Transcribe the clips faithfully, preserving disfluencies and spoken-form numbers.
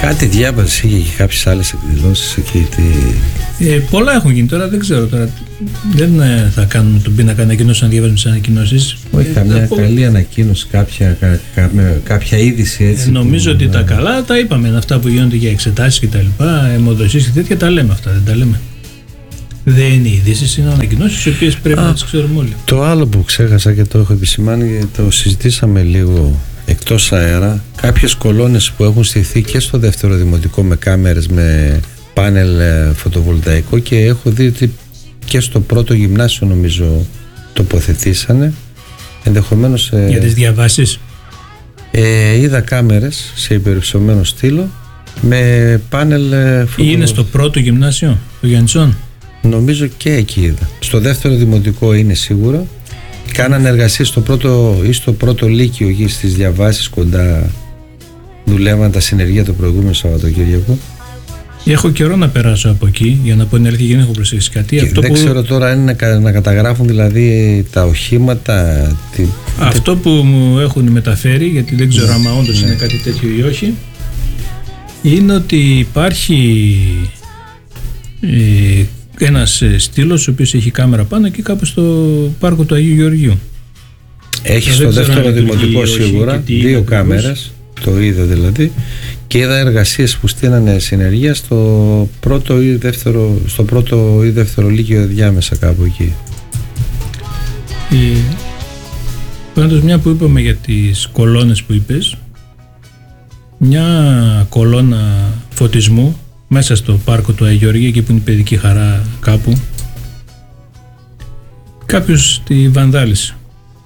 Κάτι διάβαση είχε και κάποιες άλλες εκδηλώσεις εκεί. Τι... Ε, πολλά έχουν γίνει τώρα, δεν ξέρω τώρα. Δεν ε, θα κάνουμε τον πίνακα ανακοινώσεων να διαβάζουμε τις ανακοινώσεις. Όχι, ε, καμιά πω... καλή ανακοίνωση, κάποια, κα, κα, με, κάποια είδηση έτσι. Ε, νομίζω που, ότι ναι. τα καλά τα είπαμε. Αυτά που γίνονται για εξετάσεις και τα λοιπά, αιμοδοσίες και τέτοια τα λέμε αυτά, δεν τα λέμε. Δεν είναι ειδήσεις, είναι ανακοινώσεις οι οποίες πρέπει Α, να τις ξέρουμε όλοι. Το άλλο που ξέχασα και το έχω επισημάνει, το συζητήσαμε λίγο εκτός αέρα, κάποιες κολόνες που έχουν στηθεί και στο δεύτερο δημοτικό με κάμερες, με πάνελ φωτοβολταϊκό, και έχω δει ότι και στο πρώτο γυμνάσιο νομίζω τοποθετήσανε, ενδεχομένως ε, για τις διαβάσεις. Ε, είδα κάμερες σε υπερυψωμένο στήλο με πάνελ φωτοβολταϊκό. Είναι στο πρώτο γυμνάσιο του Γιαννητσών? Νομίζω και εκεί είδα. Στο δεύτερο δημοτικό είναι σίγουρο. Κάνανε εργασίες στο πρώτο ή στο πρώτο λύκειο εκεί στις διαβάσεις κοντά. Δουλεύαν τα συνεργεία το προηγούμενο Σαββατοκύριακο. Έχω καιρό να περάσω από εκεί για να πω την αλήθεια, δεν έχω προσέξει κάτι. Και αυτό δεν που... ξέρω τώρα αν είναι να, να καταγράφουν δηλαδή τα οχήματα. Τι... Αυτό που μου έχουν μεταφέρει, γιατί δεν ξέρω άμα όντως ναι. είναι κάτι τέτοιο ή όχι, είναι ότι υπάρχει ε, ένας στήλος ο οποίος έχει κάμερα πάνω και κάπου στο πάρκο του Αγίου Γεωργίου. Έχει στο δεύτερο δημοτικό σίγουρα δύο κάμερες, το είδα δηλαδή, και είδα εργασίες που στείνανε συνεργεία στο πρώτο ή δεύτερο, στο πρώτο ή δεύτερο λύκειο διάμεσα κάπου εκεί. Ε, πάντως μια που είπαμε για τις κολόνες που είπες, μια κολόνα φωτισμού μέσα στο πάρκο του Αγίου Γεωργίου, εκεί που είναι η παιδική χαρά κάπου, κάποιος τη βανδάλισε.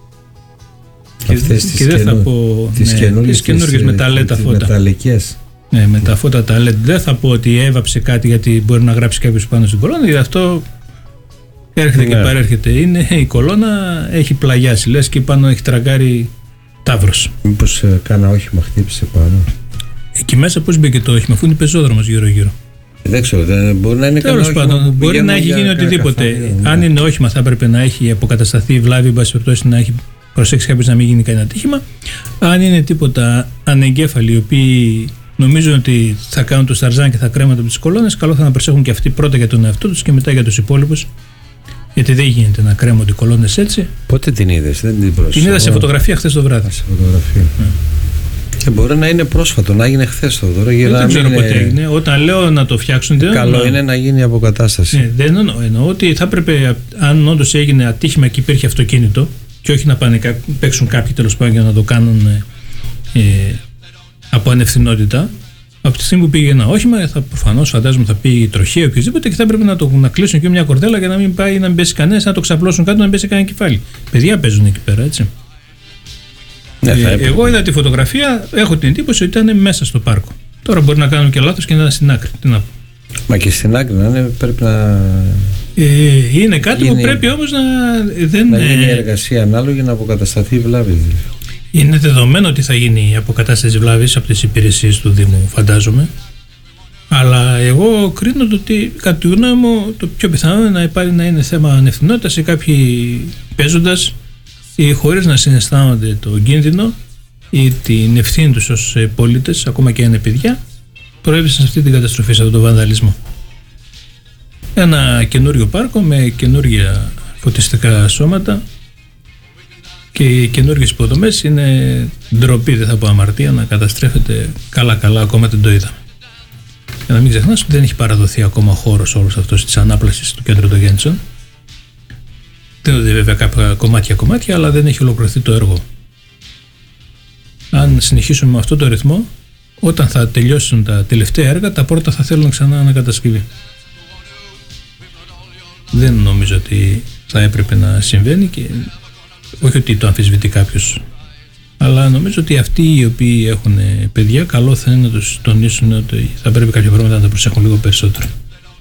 Αυτές και, και δεν θα πω τις ναι, καινούργιες, καινούργιες με τα λέτα φώτα. Μεταλλικές. Ναι, με τα φώτα τα ελ ι ντι. Δεν θα πω ότι έβαψε κάτι, γιατί μπορεί να γράψει κάποιος πάνω στην κολόνα, γιατί αυτό έρχεται ναι. και παρέρχεται. Είναι η κολόνα, έχει πλαγιάσει, λες, και πάνω έχει τραγκάρει ταύρος. Μήπως ε, κάνα όχημα χτύπησε πάνω. Εκεί μέσα πώς μπήκε το όχημα, αφού είναι πεζόδρομος γύρω-γύρω? Δεν ξέρω, δεν μπορεί να είναι κανένα όχημα. Τέλος πάντων, μπορεί να έχει γίνει οτιδήποτε. Καφέ, ναι. Αν είναι όχημα, θα έπρεπε να έχει αποκατασταθεί η βλάβη, εν πάση περιπτώσει να έχει προσέξει κάποιος να μην γίνει κανένα ατύχημα. Αν είναι τίποτα ανεγκέφαλοι, οι οποίοι νομίζουν ότι θα κάνουν το σταρζάν και θα κρέμονται από τις κολόνες, καλό θα να προσέχουν και αυτοί πρώτα για τον εαυτό τους και μετά για τους υπόλοιπους. Γιατί δεν γίνεται να κρέμονται οι κολόνες έτσι. Πότε την είδες? Δεν την πρόσεξα. Την είδα σε φωτογραφία χθες το βράδυ. Σε φωτογραφία. Yeah. Και μπορεί να είναι πρόσφατο, να έγινε χθες το τώρα. Δεν, δεν ξέρω είναι... πότε έγινε. Όταν λέω να το φτιάξουν, δεν καλό εννοώ. Είναι να γίνει αποκατάσταση. Ναι, δεν εννοώ. Εννοώ ότι θα έπρεπε, αν όντως έγινε ατύχημα και υπήρχε αυτοκίνητο, και όχι να πάνε, παίξουν κάποιοι τέλος πάντων για να το κάνουν ε, από ανευθυνότητα. Από τη στιγμή που πήγε ένα όχημα, θα προφανώς φαντάζομαι θα πήγε τροχείο ή οποιοδήποτε, και θα έπρεπε να, το, να κλείσουν και μια κορδέλα για να μην πάει να μην πέσει κανένα, να το ξαπλώσουν κάτω, να μην πέσει κανένα κεφάλι. Παιδιά παίζουν εκεί πέρα, έτσι. Ναι, ε, εγώ είδα τη φωτογραφία, έχω την εντύπωση ότι ήταν μέσα στο πάρκο. Τώρα μπορεί να κάνουν και λάθος και να είναι στην άκρη. Τι να πω. Μα και στην άκρη να είναι, πρέπει να. Ε, είναι κάτι γίνει, που πρέπει όμως να. Δεν, να γίνει εργασία ανάλογη να αποκατασταθεί η βλάβη. Είναι δεδομένο ότι θα γίνει η αποκατάσταση βλάβης από τις υπηρεσίες του Δήμου, φαντάζομαι. Αλλά εγώ κρίνω το ότι, κατά τη γνώμη μου, το πιο πιθανό είναι να, υπάρχει, να είναι θέμα ανευθυνότητας σε κάποιοι παίζοντας ή χωρίς να συναισθάνονται το κίνδυνο ή την ευθύνη τους ως πολίτες, ακόμα και αν είναι παιδιά, προέβησαν σε αυτή την καταστροφή, σε αυτόν τον βανδαλισμό. Ένα καινούριο πάρκο με καινούργια φωτιστικά σώματα και οι καινούργιες υποδομές, είναι ντροπή, δεν θα πω αμαρτία, να καταστρέφεται καλά-καλά, ακόμα δεν το είδα. Για να μην ξεχνάς ότι δεν έχει παραδοθεί ακόμα χώρος όλος αυτός της ανάπλασης του κέντρου των Γιάννητσων. Δεν είναι βέβαια κάποια κομμάτια-κομμάτια, αλλά δεν έχει ολοκληρωθεί το έργο. Αν συνεχίσουμε με αυτό το ρυθμό, όταν θα τελειώσουν τα τελευταία έργα, τα πρώτα θα θέλουν ξανά ανακατασκευή. Δεν νομίζω ότι θα έπρεπε να συμβαίνει, και όχι ότι το αμφισβητεί κάποιος, αλλά νομίζω ότι αυτοί οι οποίοι έχουν παιδιά, καλό θα είναι να τους τονίσουν ότι θα πρέπει κάποια πράγματα να τα προσέχουν λίγο περισσότερο.